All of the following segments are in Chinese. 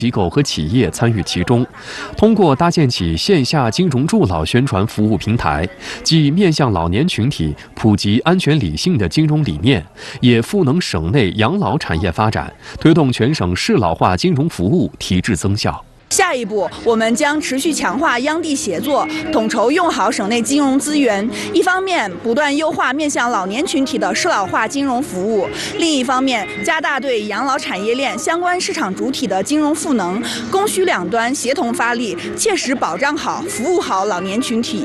机构和企业参与其中，通过搭建起线下金融助老宣传服务平台，既面向老年群体普及安全理性的金融理念，也赋能省内养老产业发展，推动全省适老化金融服务提质增效。 下一步，我们将持续强化央地协作，统筹用好省内金融资源。一方面，不断优化面向老年群体的适老化金融服务；另一方面，加大对养老产业链相关市场主体的金融赋能，供需两端协同发力，切实保障好、服务好老年群体。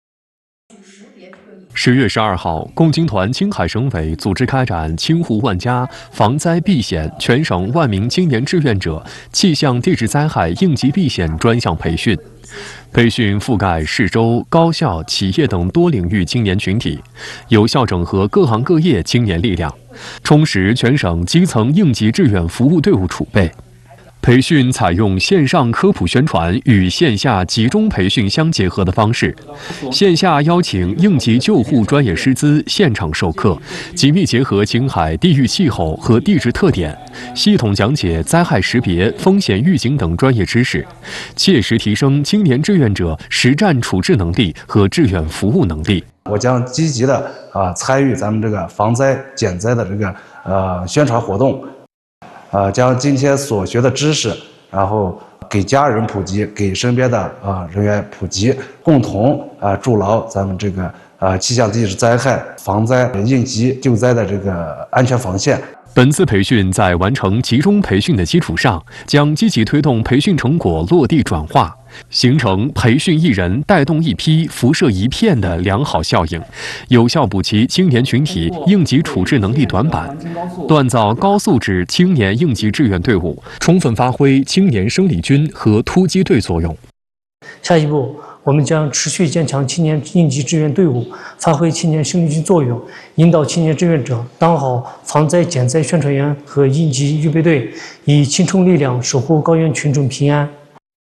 10月12号，共青团青海省委组织开展青湖万家防灾避险全省万名青年志愿者气象地质灾害应急避险专项培训。培训覆盖市州、高校、企业等多领域青年群体，有效整合各行各业青年力量，充实全省基层应急志愿服务队伍储备。 培训采用线上科普宣传与线下集中培训相结合的方式，线下邀请应急救护专业师资现场授课，紧密结合青海地域气候和地质特点，系统讲解灾害识别、风险预警等专业知识，切实提升青年志愿者实战处置能力和志愿服务能力。 我将积极的参与咱们这个防灾减灾的这个宣传活动。 将今天所学的知识，然后给家人普及，给身边的人员普及，共同筑牢咱们这个气象地质灾害防灾应急救灾的这个安全防线。 本次培训在完成集中培训的基础上，将积极推动培训成果落地转化，形成培训一人带动一批、辐射一片的良好效应，有效补齐青年群体应急处置能力短板，锻造高素质青年应急志愿队伍，充分发挥青年生力军和突击队作用。 下一步，我们将持续坚强青年应急志愿队伍，发挥青年生力军作用，引导青年志愿者当好防灾减灾宣传员和应急预备队，以青春力量守护高原群众平安。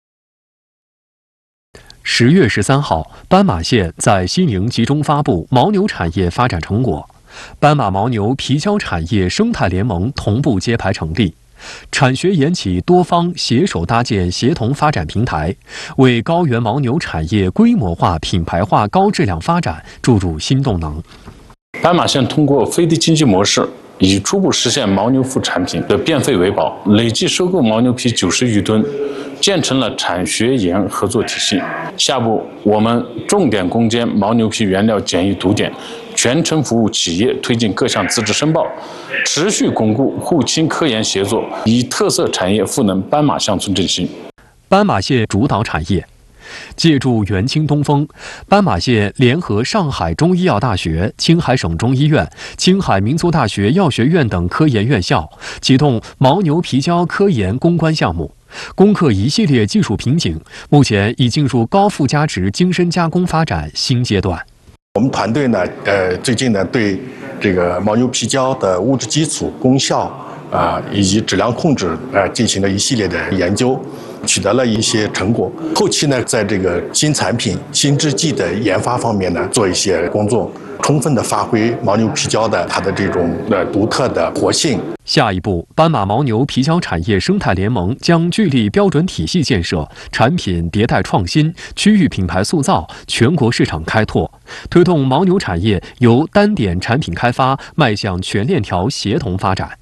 10月13号，斑马县在西宁集中发布牦牛产业发展成果，斑马牦牛皮胶产业生态联盟同步揭牌成立。 产学研企多方携手搭建协同发展平台，为高原牦牛产业规模化、品牌化、高质量发展注入新动能。 斑马县通过飞地经济模式，已初步实现牦牛副产品的变废为宝，累计收购牦牛皮90余吨，建成了产学研合作体系。下步，我们重点攻坚牦牛皮原料检疫堵点。 全程服务企业推进各项资质申报，持续巩固沪青科研协作，以特色产业赋能斑马乡村振兴。 斑马县主导产业，借助元青东风，斑马县联合上海中医药大学、青海省中医院、青海民族大学药学院等科研院校，启动牦牛皮胶科研攻关项目，攻克一系列技术瓶颈，目前已进入高附加值精深加工发展新阶段。 我们团队呢，最近呢对这个牦牛皮胶的物质基础、功效以及质量控制进行了一系列的研究，取得了一些成果。后期呢，在这个新产品、新制剂的研发方面呢，做一些工作，充分的发挥牦牛皮胶的它的这种独特的活性。 下一步，斑马牦牛皮胶产业生态联盟将聚力标准体系建设、产品迭代创新、区域品牌塑造、全国市场开拓，推动牦牛产业由单点产品开发迈向全链条协同发展。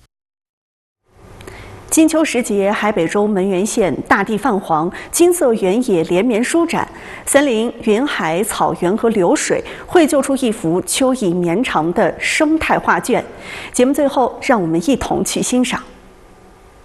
金秋时节，海北州门源县大地泛黄，金色原野连绵舒展，森林、云海、草原和流水绘就出一幅秋意绵长的生态画卷。节目最后，让我们一同去欣赏。